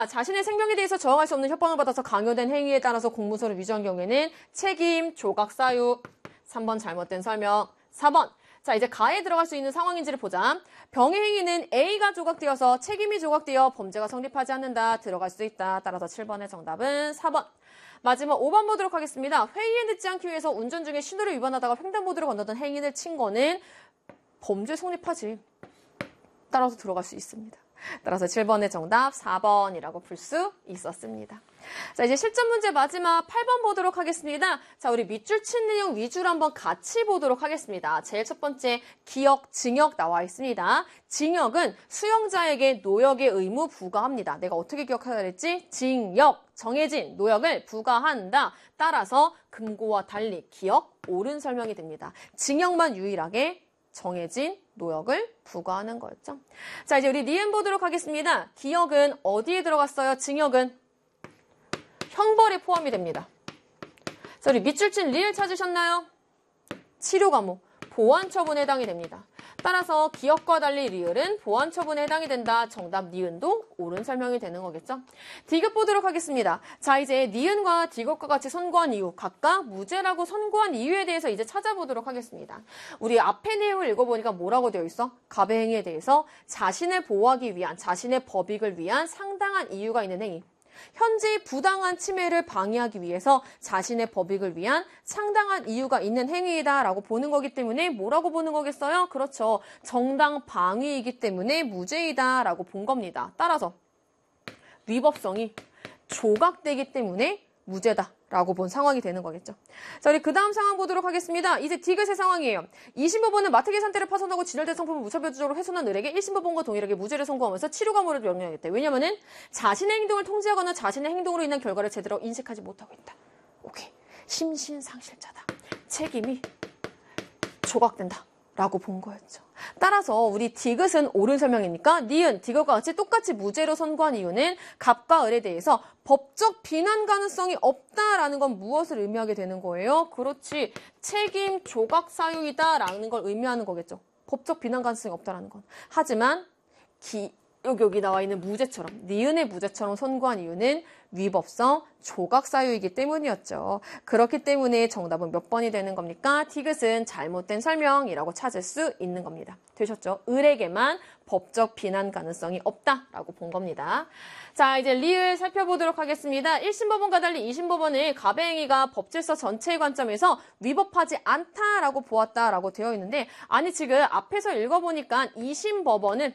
자신의 생명에 대해서 저항할 수 없는 협박을 받아서 강요된 행위에 따라서 공문서를 위조한 경우에는 책임, 조각 사유. 3번 잘못된 설명. 4번. 자, 이제 가에 들어갈 수 있는 상황인지를 보자. 병의 행위는 A가 조각되어서 책임이 조각되어 범죄가 성립하지 않는다. 들어갈 수 있다. 따라서 7번의 정답은 4번. 마지막 5번 보도록 하겠습니다. 회의에 늦지 않기 위해서 운전 중에 신호를 위반하다가 횡단보도를 건너던 행인을 친 거는 범죄 성립하지. 따라서 들어갈 수 있습니다. 따라서 7번의 정답 4번이라고 풀 수 있었습니다. 자, 이제 실전 문제 마지막 8번 보도록 하겠습니다. 자, 우리 밑줄 친 내용 위주로 한번 같이 보도록 하겠습니다. 제일 첫 번째 기역, 징역 나와 있습니다. 징역은 수용자에게 노역의 의무 부과합니다. 내가 어떻게 기억하라 그랬지? 징역, 정해진 노역을 부과한다. 따라서 금고와 달리 기역, 옳은 설명이 됩니다. 징역만 유일하게 정해진 노역을 부과하는 거였죠. 자, 이제 우리 니은 보도록 하겠습니다. 기역은 어디에 들어갔어요? 징역은 형벌에 포함이 됩니다. 자, 우리 밑줄 친 리을 찾으셨나요? 치료 과목, 보완 처분에 해당이 됩니다. 따라서 기역과 달리 리을은 보완 처분에 해당이 된다. 정답 니은도 옳은 설명이 되는 거겠죠. 디귿 보도록 하겠습니다. 자, 이제 니은과 디귿과 같이 선고한 이유, 각각 무죄라고 선고한 이유에 대해서 이제 찾아보도록 하겠습니다. 우리 앞에 내용을 읽어보니까 뭐라고 되어 있어? 갑의 행위에 대해서 자신을 보호하기 위한, 자신의 법익을 위한 상당한 이유가 있는 행위. 현재 부당한 침해를 방해하기 위해서 자신의 법익을 위한 상당한 이유가 있는 행위이다라고 보는 거기 때문에 뭐라고 보는 거겠어요? 그렇죠. 정당 방위이기 때문에 무죄이다라고 본 겁니다. 따라서 위법성이 조각되기 때문에 무죄다라고 본 상황이 되는 거겠죠. 자, 우리 그 다음 상황 보도록 하겠습니다. 이제 디귿의 상황이에요. 2심법원은 마트계 산태를 파손하고 진열된 상품을 무차별적으로 훼손한 을에게 1심법원과 동일하게 무죄를 선고하면서 치료 과모를 명령했대. 왜냐면은 자신의 행동을 통제하거나 자신의 행동으로 인한 결과를 제대로 인식하지 못하고 있다. 오케이. 심신상실자다. 책임이 조각된다. 라고 본 거였죠. 따라서 우리 디귿은 옳은 설명이니까 니은, 디귿과 같이 똑같이 무죄로 선고한 이유는 갑과 을에 대해서 법적 비난 가능성이 없다라는 건 무엇을 의미하게 되는 거예요? 그렇지. 책임 조각 사유이다라는 걸 의미하는 거겠죠. 법적 비난 가능성이 없다라는 건. 하지만 여기 나와 있는 무죄처럼, 니은의 무죄처럼 선고한 이유는 위법성, 조각 사유이기 때문이었죠. 그렇기 때문에 정답은 몇 번이 되는 겁니까? 디귿은 잘못된 설명이라고 찾을 수 있는 겁니다. 되셨죠? 을에게만 법적 비난 가능성이 없다라고 본 겁니다. 자, 이제 리을 살펴보도록 하겠습니다. 1심법원과 달리 2심법원은 갑의 행위가 법질서 전체의 관점에서 위법하지 않다라고 보았다라고 되어 있는데, 아니 지금 앞에서 읽어보니까 2심법원은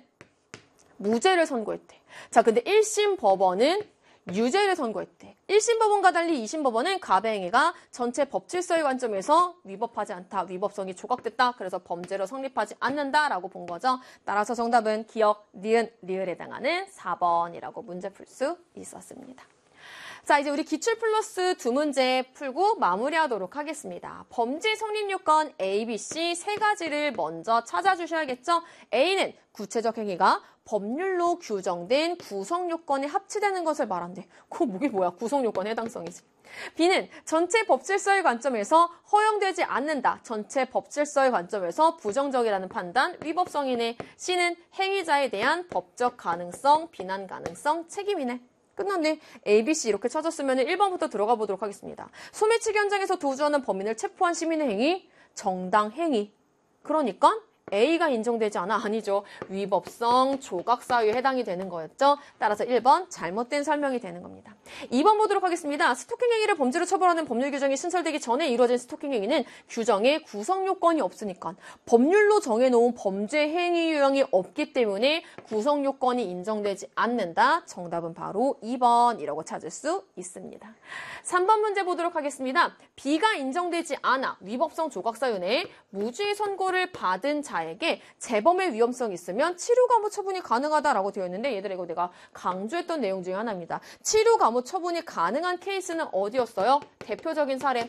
무죄를 선고했대. 자, 근데 1심 법원은 유죄를 선고했대. 1심 법원과 달리 2심 법원은 갑의 행위가 전체 법질서의 관점에서 위법하지 않다. 위법성이 조각됐다. 그래서 범죄로 성립하지 않는다라고 본 거죠. 따라서 정답은 기역, 니은, 리을에 해당하는 4번이라고 문제 풀 수 있었습니다. 자, 이제 우리 기출 플러스 2문제 풀고 마무리하도록 하겠습니다. 범죄 성립 요건 A, B, C 세 가지를 먼저 찾아주셔야겠죠? A는 구체적 행위가 법률로 규정된 구성 요건에 합치되는 것을 말한대. 그게 뭐야? 구성 요건의 해당성이지. B는 전체 법질서의 관점에서 허용되지 않는다. 전체 법질서의 관점에서 부정적이라는 판단, 위법성이네. C는 행위자에 대한 법적 가능성, 비난 가능성, 책임이네. 끝났네. A, B, C 이렇게 찾았으면 1번부터 들어가 보도록 하겠습니다. 소매치기 현장에서 도주하는 범인을 체포한 시민의 행위, 정당 행위. 그러니까 A가 인정되지 않아? 아니죠. 위법성, 조각 사유에 해당이 되는 거였죠. 따라서 1번 잘못된 설명이 되는 겁니다. 2번 보도록 하겠습니다. 스토킹 행위를 범죄로 처벌하는 법률 규정이 신설되기 전에 이루어진 스토킹 행위는 규정에 구성 요건이 없으니까 법률로 정해놓은 범죄 행위 유형이 없기 때문에 구성 요건이 인정되지 않는다. 정답은 바로 2번이라고 찾을 수 있습니다. 3번 문제 보도록 하겠습니다. B가 인정되지 않아 위법성 조각 사유 내에 무죄 선고를 받은 자에게 재범의 위험성이 있으면 치료 감호 처분이 가능하다라고 되어 있는데, 얘들아 이거 내가 강조했던 내용 중에 하나입니다. 치료 감호 처분이 가능한 케이스는 어디였어요? 대표적인 사례,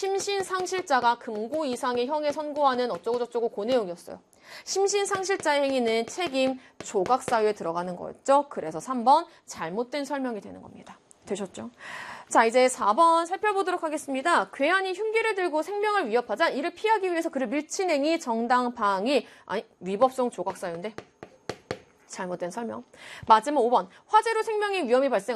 심신상실자가 금고 이상의 형에 선고하는 어쩌고저쩌고 그 내용이었어요. 심신상실자의 행위는 책임 조각 사유에 들어가는 거였죠. 그래서 3번 잘못된 설명이 되는 겁니다. 되셨죠? 자, 이제 4번 살펴보도록 하겠습니다. 괴한이 흉기를 들고 생명을 위협하자 이를 피하기 위해서 그를 밀친 행위, 정당 방위, 아니 위법성 조각 사유인데 잘못된 설명. 마지막 5번. 화재로 생명의 위험이 발생